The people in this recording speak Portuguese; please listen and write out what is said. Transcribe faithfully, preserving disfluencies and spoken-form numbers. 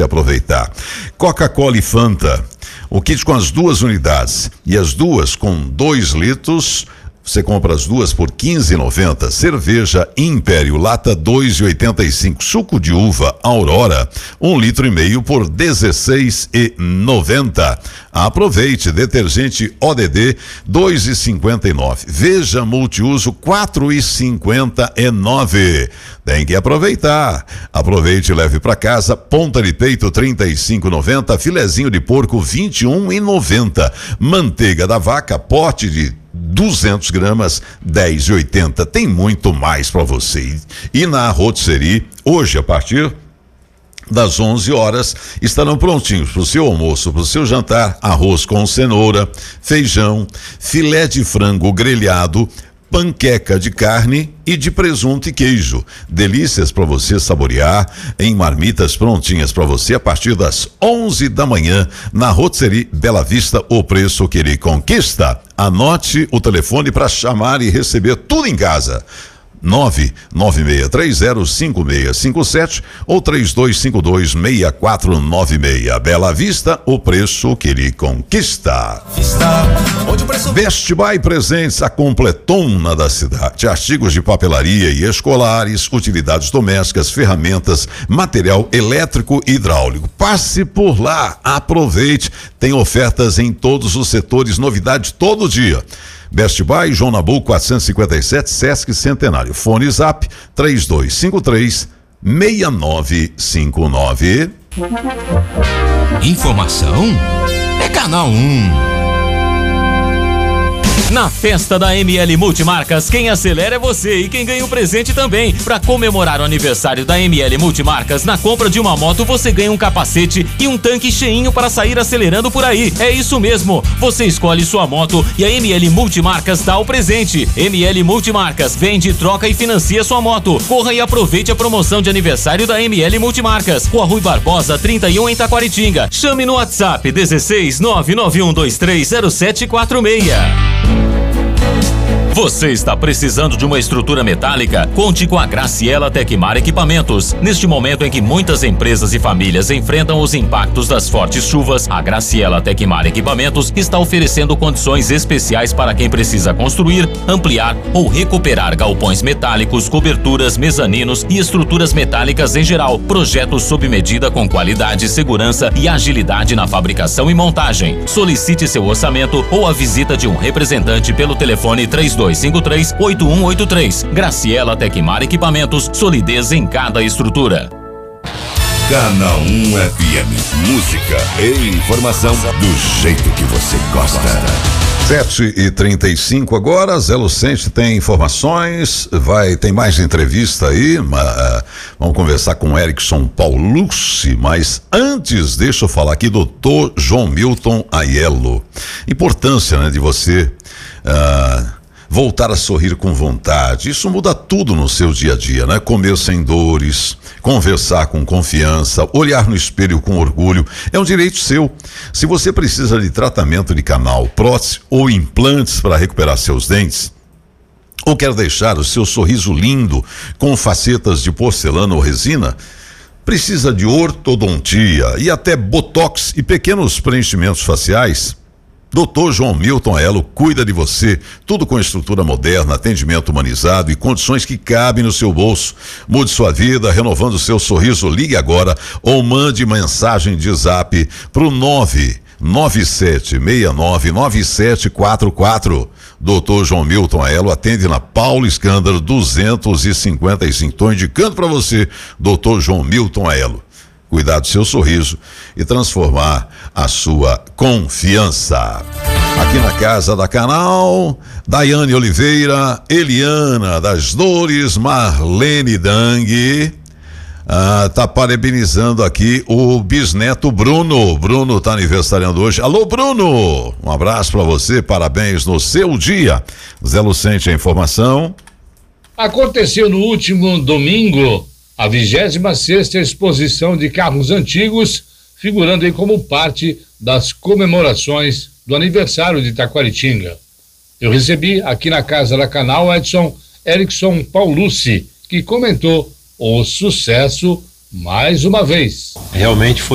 aproveitar. Coca-Cola e Fanta, o kit com as duas unidades e as duas com dois litros, você compra as duas por quinze reais e noventa centavos. Cerveja Império Lata dois reais e oitenta e cinco centavos. Suco de uva Aurora um litro e meio por dezesseis reais e noventa centavos. Aproveite. Detergente O D D dois reais e cinquenta e nove centavos. Veja multiuso quatro reais e cinquenta e nove centavos. Tem que aproveitar. Aproveite e leve para casa. Ponta de peito trinta e cinco reais e noventa centavos. Filezinho de porco vinte e um reais e noventa centavos. Manteiga da vaca pote de duzentas gramas, dez reais e oitenta centavos. Tem muito mais para você. E na Rotisserie, hoje a partir das onze horas, estarão prontinhos para o seu almoço, para o seu jantar: arroz com cenoura, feijão, filé de frango grelhado, panqueca de carne e de presunto e queijo. Delícias para você saborear em marmitas prontinhas para você a partir das onze da manhã na Rotisserie Bela Vista. O preço que ele conquista. Anote o telefone para chamar e receber tudo em casa: nove nove seis três zero cinco seis cinco sete ou três dois cinco dois seis quatro nove seis. Bela Vista, o preço que ele conquista. Best Buy Presentes, a completona da cidade. Artigos de papelaria e escolares, utilidades domésticas, ferramentas, material elétrico e hidráulico. Passe por lá, aproveite. Tem ofertas em todos os setores, novidade todo dia. Best Buy, João Nabuco quatrocentos e cinquenta e sete, Sesc Centenário. Fone Zap três dois cinco três seis nove cinco nove. Informação é Canal um. Na festa da M L Multimarcas, quem acelera é você e quem ganha o presente também. Para comemorar o aniversário da M L Multimarcas, na compra de uma moto você ganha um capacete e um tanque cheinho para sair acelerando por aí. É isso mesmo, você escolhe sua moto e a M L Multimarcas dá o presente. M L Multimarcas vende, troca e financia sua moto. Corra e aproveite a promoção de aniversário da M L Multimarcas. Rua Rui Barbosa, trinta e um, em Taquaritinga. Chame no WhatsApp dezesseis nove nove um dois três zero sete quatro seis. Você está precisando de uma estrutura metálica? Conte com a Graciela Tecmar Equipamentos. Neste momento em que muitas empresas e famílias enfrentam os impactos das fortes chuvas, a Graciela Tecmar Equipamentos está oferecendo condições especiais para quem precisa construir, ampliar ou recuperar galpões metálicos, coberturas, mezaninos e estruturas metálicas em geral. Projetos sob medida com qualidade, segurança e agilidade na fabricação e montagem. Solicite seu orçamento ou a visita de um representante pelo telefone três dois cinco três oito um oito três. Graciela Tecmar Equipamentos, solidez em cada estrutura. Canal um F M, música e informação do jeito que você gosta. sete e trinta e cinco agora. Zé Lucente tem informações, vai, tem mais entrevista aí, mas, uh, vamos conversar com o Erickson Paulucci, mas antes deixa eu falar aqui do doutor João Milton Aiello. Importância, né, de você uh, voltar a sorrir com vontade. Isso muda tudo no seu dia a dia, né? Comer sem dores, conversar com confiança, olhar no espelho com orgulho, é um direito seu. Se você precisa de tratamento de canal, prótese ou implantes para recuperar seus dentes, ou quer deixar o seu sorriso lindo com facetas de porcelana ou resina, precisa de ortodontia e até botox e pequenos preenchimentos faciais, doutor João Milton Aiello cuida de você, tudo com estrutura moderna, atendimento humanizado e condições que cabem no seu bolso. Mude sua vida, renovando seu sorriso. Ligue agora ou mande mensagem de zap pro nove nove sete seis nove nove sete quatro quatro. doutor João Milton Aiello atende na Paulo Escândalo duzentos e cinquenta e cinco. Estou indicando para você, doutor João Milton Aiello. Cuidar do seu sorriso e transformar a sua confiança. Aqui na Casa da Canal, Daiane Oliveira, Eliana das Dores, Marlene Dang, ah, tá parabenizando aqui o bisneto Bruno. Bruno tá aniversariando hoje. Alô, Bruno! Um abraço para você, parabéns no seu dia. Zé Lucente, a informação. Aconteceu no último domingo a vigésima sexta exposição de carros antigos, figurando aí como parte das comemorações do aniversário de Taquaritinga. Eu recebi aqui na Casa da Canal Edson Erickson Paulucci, que comentou o sucesso mais uma vez. Realmente foi